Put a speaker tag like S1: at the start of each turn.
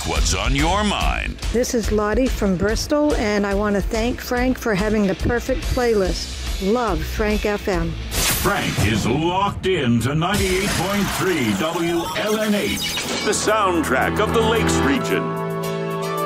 S1: what's on your mind.
S2: This is Lottie from Bristol, and I want to thank Frank for having the perfect playlist. Love Frank FM.
S1: Frank is locked in to 98.3 WLNH, the soundtrack of the Lakes region.